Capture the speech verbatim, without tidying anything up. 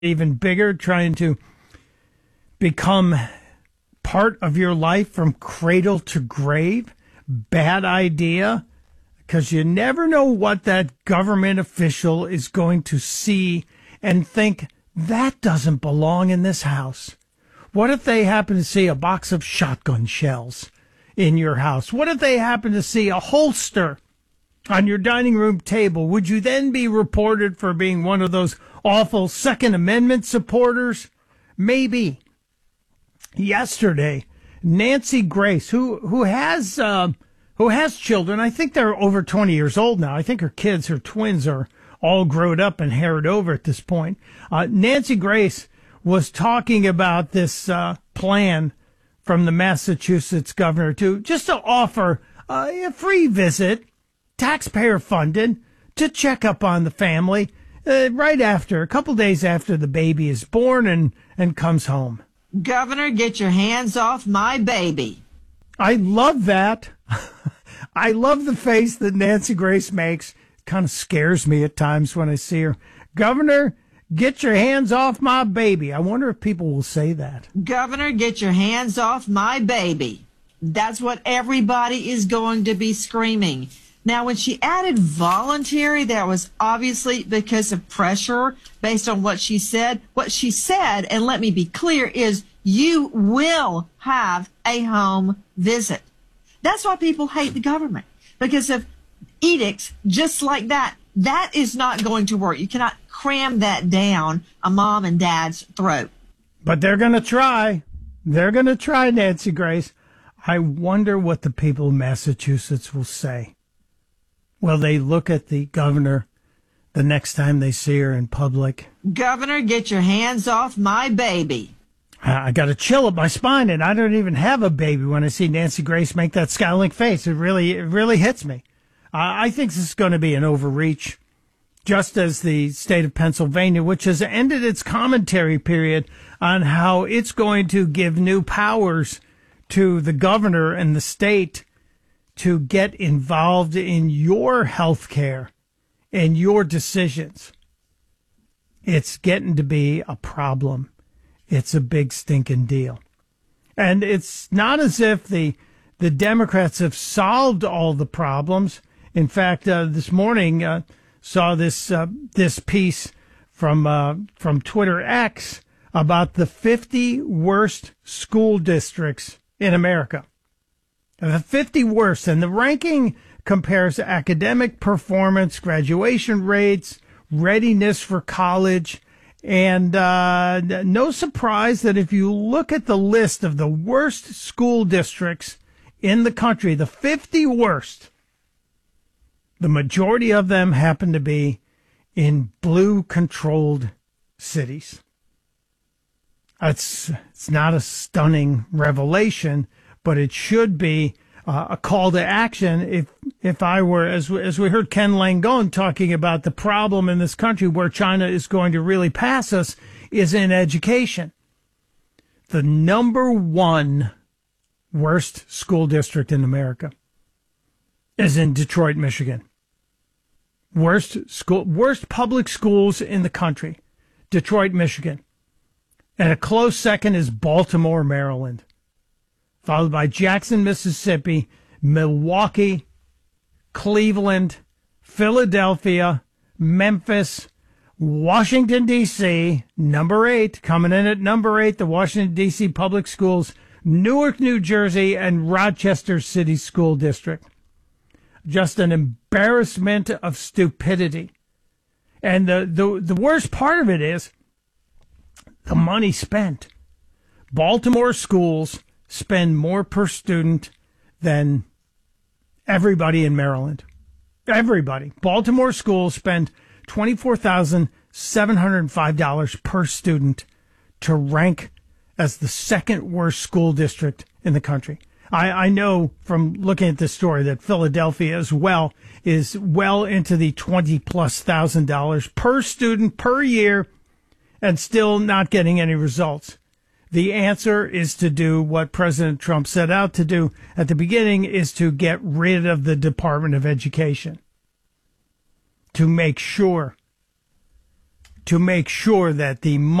even bigger, trying to become part of your life from cradle to grave. Bad idea, because you never know what that government official is going to see and think, that doesn't belong in this house. What if they happen to see a box of shotgun shells in your house? What if they happen to see a holster on your dining room table? Would you then be reported for being one of those awful Second Amendment supporters? Maybe. Yesterday, Nancy Grace, who who has uh, who has children, I think they're over twenty years old now. I think her kids, her twins, are all grown up and haired over at this point. Uh, Nancy Grace was talking about this uh, plan from the Massachusetts governor to just to offer uh, a free visit, taxpayer funded, to check up on the family uh, right after, a couple days after the baby is born and, and comes home. Governor, get your hands off my baby. I love that. I love the face that Nancy Grace makes. Kind of scares me at times when I see her. Governor, get your hands off my baby. I wonder if people will say that. Governor, get your hands off my baby. That's what everybody is going to be screaming. Now, when she added voluntary, that was obviously because of pressure based on what she said. What she said, and let me be clear, is you will have a home visit. That's why people hate the government, because of edicts just like that. That is not going to work. You cannot cram that down a mom and dad's throat. But they're going to try. They're going to try, Nancy Grace. I wonder what the people of Massachusetts will say. Will they look at the governor the next time they see her in public? Governor, get your hands off my baby. I got a chill up my spine, and I don't even have a baby when I see Nancy Grace make that scowling face. It really, it really hits me. Uh, I think this is going to be an overreach, just as the state of Pennsylvania, which has ended its commentary period on how it's going to give new powers to the governor and the state to get involved in your health care and your decisions. It's getting to be a problem. It's a big stinking deal. And it's not as if the the Democrats have solved all the problems. In fact, uh, this morning uh, saw this uh, this piece from uh, from Twitter X about the fifty worst school districts in America. The fifty worst, and the ranking compares academic performance, graduation rates, readiness for college. And uh, no surprise that if you look at the list of the worst school districts in the country, the fifty worst, the majority of them happen to be in blue-controlled cities. It's, it's not a stunning revelation, but it should be uh, a call to action. If if I were, as we, as we heard Ken Langone talking about the problem in this country where China is going to really pass us, is in education. The number one worst school district in America is in Detroit, Michigan. Worst school, worst public schools in the country, Detroit, Michigan. And a close second is Baltimore, Maryland, followed by Jackson, Mississippi, Milwaukee, Cleveland, Philadelphia, Memphis, Washington, D C, number eight, coming in at number eight, the Washington, D C Public Schools, Newark, New Jersey, and Rochester City School District. Just an embarrassment of stupidity. And the, the, the worst part of it is the money spent. Baltimore schools spend more per student than everybody in Maryland. Everybody. Baltimore schools spend twenty-four thousand seven hundred five dollars per student to rank as the second worst school district in the country. I, I know from looking at this story that Philadelphia as well is well into the twenty plus thousand dollars per student per year and still not getting any results. The answer is to do what President Trump set out to do at the beginning, is to get rid of the Department of Education, to make sure to make sure that the